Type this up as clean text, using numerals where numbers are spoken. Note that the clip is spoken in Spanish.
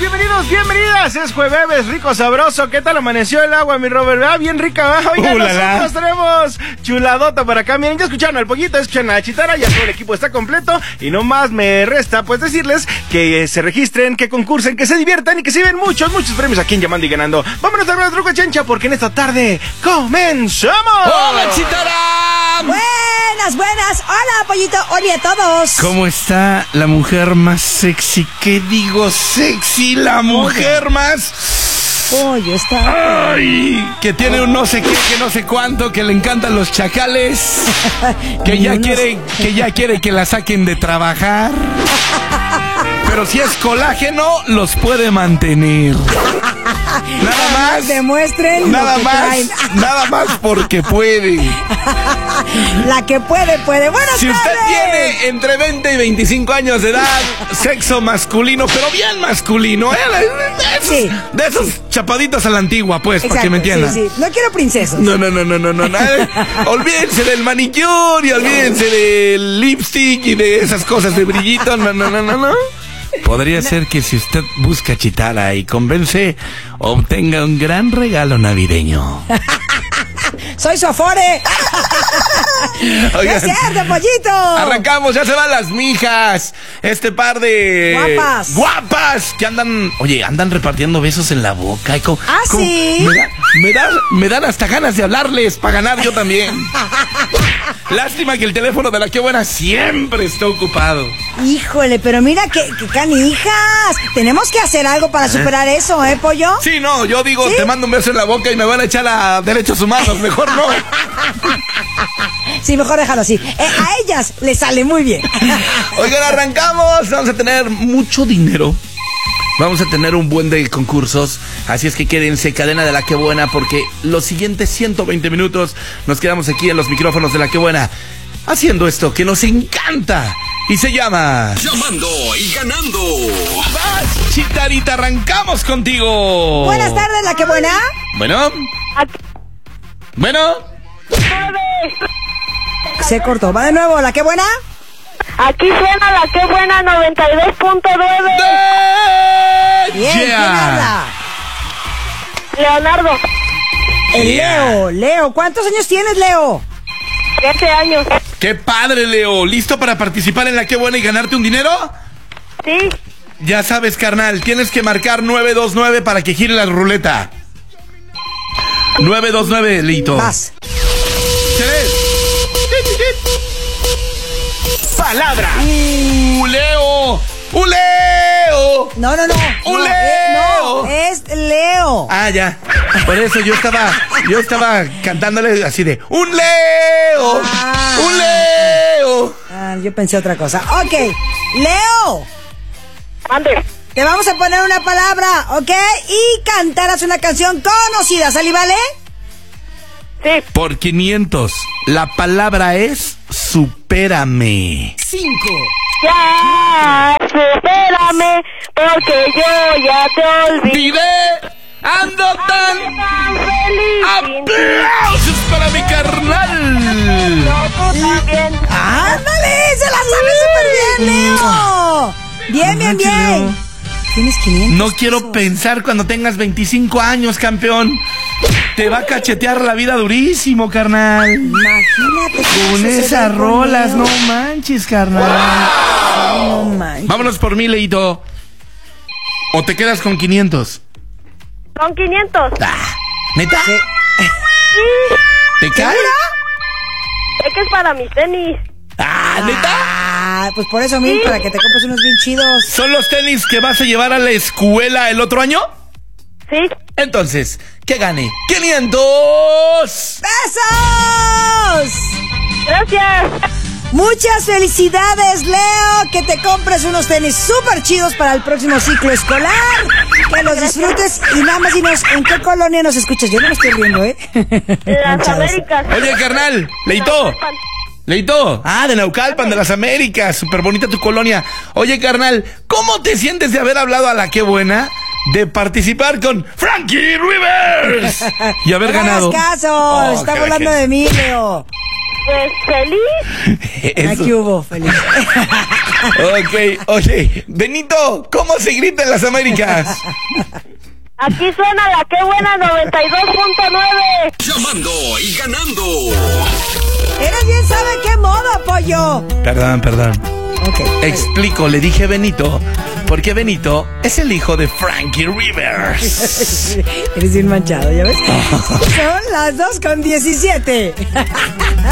bienvenidos, bienvenidas. Es jueves, rico, sabroso. ¿Qué tal amaneció el agua, mi Robert? ¿Verdad? Bien rica, ¿verdad? Oigan, nosotros tenemos chuladota para acá. Miren, ya escucharon al pollito, escuchan a la chitara, ya todo el equipo está completo. Y no más me resta, pues, decirles que se registren, que concursen, que se diviertan y que se lleven muchos premios aquí en Llamando y Ganando. Vámonos a ver el truco de Chencha, porque en esta tarde comenzamos. ¡Hola, chitara! Buenas. Hola, pollito. Hola a todos. ¿Cómo está la mujer más sexy? ¿Qué digo sexy? La mujer más... Pollo, está... ¡Ay! Que tiene un no sé qué, que no sé cuánto, que le encantan los chacales, que ya quiere que la saquen de trabajar. Pero si es colágeno, los puede mantener. Nada más. Demuestren. Nada más porque puede. La que puede. Buenas Si tardes. usted tiene entre 20 y 25 años de edad, sexo masculino, pero bien masculino, de esos chapaditos a la antigua, pues, Exacto, para que me entiendan. Sí. No quiero princesas. No. Olvídense del manicure y olvídense del lipstick y de esas cosas de brillito. No. Podría ser que si usted busca chitara y convence, obtenga un gran regalo navideño. Soy su afore. Oigan, ¡Es cierto, pollito! Arrancamos, ya se van las mijas. Este par de... Guapas que andan repartiendo besos en la boca. ¿Sí? Me dan hasta ganas de hablarles para ganar yo también. Lástima que el teléfono de la que buena siempre está ocupado. Híjole, pero mira que canijas. Tenemos que hacer algo para superar eso, pollo. Sí, no, yo digo, ¿sí? Te mando un beso en la boca y me van a echar a derechos humanos. Mejor no. Sí, mejor déjalo así. A ellas les sale muy bien. Oigan, arrancamos. Vamos a tener mucho dinero. Vamos a tener un buen de concursos. Así es que quédense, cadena de La Que Buena, porque los siguientes 120 minutos nos quedamos aquí en los micrófonos de La Que Buena haciendo esto que nos encanta y se llama Llamando y Ganando. Vas, chitarita, arrancamos contigo. Buenas tardes, La Que Buena. Bueno. Se cortó. Va de nuevo, La Que Buena. Aquí suena La Que Buena 92.9. Bien, ¿quién habla? Leonardo. Leo. ¿Cuántos años tienes, Leo? 13 años. ¡Qué padre, Leo! ¿Listo para participar en La Que Buena y ganarte un dinero? Sí. Ya sabes, carnal, tienes que marcar 929 para que gire la ruleta. 929, Leito. Vas. Palabra. Leo. No. ¡Un Leo! No, es Leo. Ah, ya. Por eso yo estaba cantándole así de ¡un Leo! ¡Un Leo! Yo pensé otra cosa. Ok, Leo. Ande. Te vamos a poner una palabra, ¿ok? Y cantarás una canción conocida, ¿sale, vale? Sí. Por 500. La palabra es supérame. 5. Ya, supérame, porque yo ya te olvidé. ¡Ando tan Feliz. ¡Aplausos para mi carnal! Tú también. ¡Ándale! ¡Se la sabe súper bien, Leo! Bien. ¿Tienes 500? No quiero pensar cuando tengas 25 años, campeón. Te va a cachetear la vida durísimo, carnal. Imagínate. Con esas rolas, no manches, carnal. No manches. Vámonos por 1000, Leito. ¿O te quedas con 500? Con 500. ¿Neta? Sí. ¿Te cae? Es que es para mis tenis. ¿Neta? Pues por eso, mil, para que te compres unos bien chidos. ¿Son los tenis que vas a llevar a la escuela el otro año? Sí. Entonces, que gane 500 ¡Besos! Gracias. Muchas felicidades, Leo. Que te compres unos tenis súper chidos para el próximo ciclo escolar. Que los disfrutes y nada más dinos en qué colonia nos escuchas. Yo no me estoy riendo, Las Américas. Oye, carnal, Leito. De Naucalpan, de las Américas. Súper bonita tu colonia. Oye, carnal, ¿cómo te sientes de haber hablado a La Que Buena? De participar con Frankie Rivers y haber ganado. No hagas caso, está hablando de mí, Leo. Pues feliz. Eso. Aquí hubo, feliz. Ok, oye, Benito, ¿cómo se grita en las Américas? Aquí suena la que buena 92.9. Llamando y ganando. Eres bien sabe qué modo, pollo. Perdón. Ok. Explico, le dije Benito, porque Benito es el hijo de Frankie Rivers. Eres bien manchado, ¿ya ves? Son las 2:17.